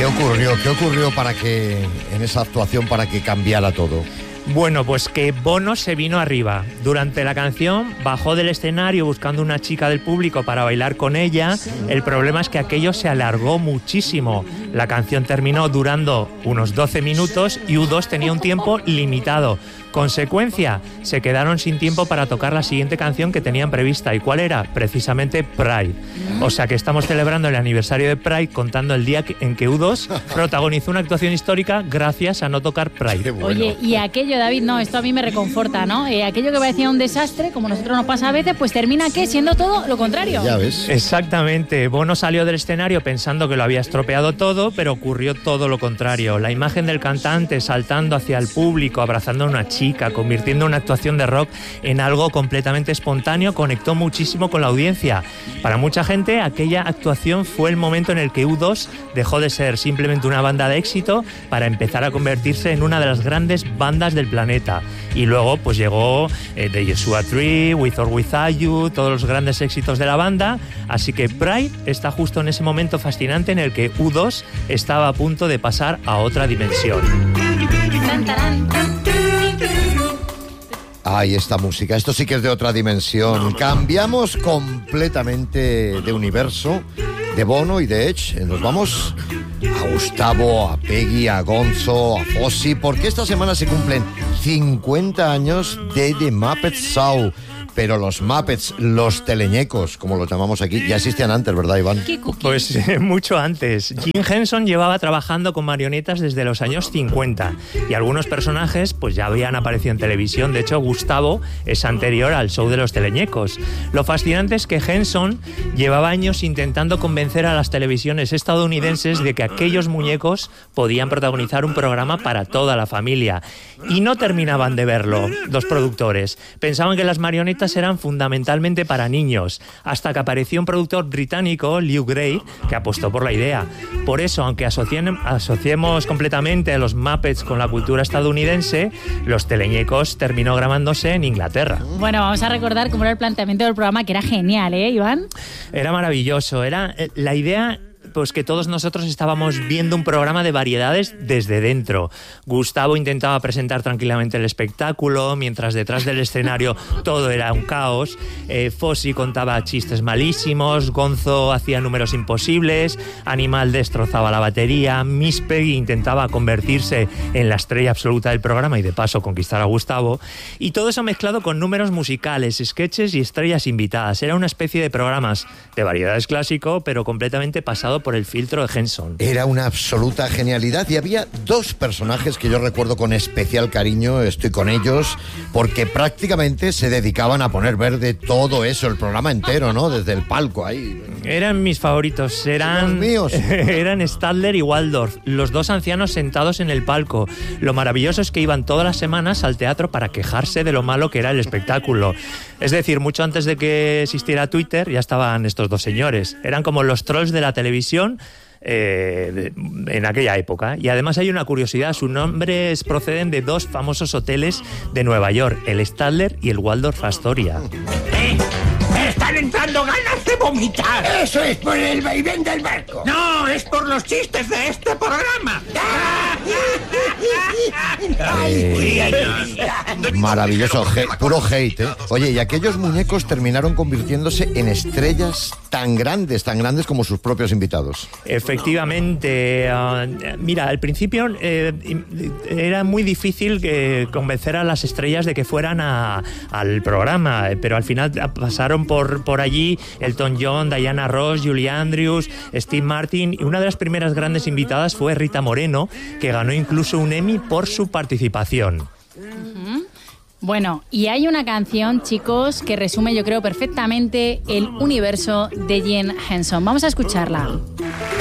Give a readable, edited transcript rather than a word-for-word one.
¿Qué ocurrió para que, en esa actuación, para que cambiara todo? Bueno, pues que Bono se vino arriba. Durante la canción bajó del escenario buscando una chica del público para bailar con ella. El problema es que aquello se alargó muchísimo. La canción terminó durando unos 12 minutos y U2 tenía un tiempo limitado. Consecuencia, se quedaron sin tiempo para tocar la siguiente canción que tenían prevista. ¿Y cuál era? Precisamente Pride. O sea que estamos celebrando el aniversario de Pride contando el día en que U2 protagonizó una actuación histórica gracias a no tocar Pride. Bueno. Oye, y aquello, David, no, esto a mí me reconforta, ¿no? Aquello que parecía un desastre, como a nosotros nos pasa a veces, pues termina, ¿qué? Siendo todo lo contrario. Ya ves. Exactamente. Bono salió del escenario pensando que lo había estropeado todo, pero ocurrió todo lo contrario. La imagen del cantante saltando hacia el público, abrazando a una chica, convirtiendo una actuación de rock en algo completamente espontáneo, conectó muchísimo con la audiencia. Para mucha gente, aquella actuación fue el momento en el que U2 dejó de ser simplemente una banda de éxito para empezar a convertirse en una de las grandes bandas del planeta. Y luego pues llegó The Joshua Tree, With or Without You, todos los grandes éxitos de la banda. Así que Pride está justo en ese momento fascinante en el que U2 estaba a punto de pasar a otra dimensión. Ay, esta música, esto sí que es de otra dimensión. Cambiamos completamente de universo, de Bono y de Edge. Nos vamos a Gustavo, a Peggy, a Gonzo, a Fossi, porque esta semana se cumplen 50 años de The Muppets Show. Pero los Muppets, los teleñecos, como los llamamos aquí, ya existían antes, ¿verdad, Iván? Pues mucho antes. Jim Henson llevaba trabajando con marionetas desde los años 50 y algunos personajes pues ya habían aparecido en televisión. De hecho, Gustavo es anterior al show de los teleñecos. Lo fascinante es que Henson llevaba años intentando convencer a las televisiones estadounidenses de que aquellos muñecos podían protagonizar un programa para toda la familia. Y no terminaban de verlo los productores. Pensaban que las marionetas eran fundamentalmente para niños, hasta que apareció un productor británico, Lew Grade, que apostó por la idea. Por eso, aunque asociemos completamente a los Muppets con la cultura estadounidense, los teleñecos terminó grabándose en Inglaterra. Bueno, vamos a recordar cómo era el planteamiento del programa, que era genial, ¿eh, Iván? Era maravilloso, era la idea... Pues que todos nosotros estábamos viendo un programa de variedades desde dentro. Gustavo intentaba presentar tranquilamente el espectáculo, mientras detrás del escenario todo era un caos. Fossi contaba chistes malísimos, Gonzo hacía números imposibles, Animal destrozaba la batería, Miss Peggy intentaba convertirse en la estrella absoluta del programa y de paso conquistar a Gustavo. Y todo eso mezclado con números musicales, sketches y estrellas invitadas. Era una especie de programas de variedades clásico, pero completamente pasado por el filtro de Henson. Era una absoluta genialidad y había dos personajes que yo recuerdo con especial cariño, estoy con ellos, porque prácticamente se dedicaban a poner verde todo eso, el programa entero, ¿no? Desde el palco ahí. Eran mis favoritos, eran míos. Eran Statler y Waldorf, los dos ancianos sentados en el palco. Lo maravilloso es que iban todas las semanas al teatro para quejarse de lo malo que era el espectáculo. Es decir, mucho antes de que existiera Twitter ya estaban estos dos señores. Eran como los trolls de la televisión en aquella época. Y además hay una curiosidad, sus nombres proceden de dos famosos hoteles de Nueva York, el Statler y el Waldorf Astoria. ¡Me están entrando ganas de vomitar! ¡Eso es por el vaivén del barco! ¡No, es por los chistes de este programa! Maravilloso, puro hate, ¿eh? Oye, y aquellos muñecos terminaron convirtiéndose en estrellas tan grandes como sus propios invitados. Efectivamente. Mira, al principio era muy difícil convencer a las estrellas de que fueran al programa, pero al final pasaron por allí Elton John, Diana Ross, Julie Andrews, Steve Martin, y una de las primeras grandes invitadas fue Rita Moreno, que ganó incluso un Emmy por su participación. Bueno, y hay una canción, chicos, que resume, yo creo, perfectamente el universo de Jim Henson. Vamos a escucharla.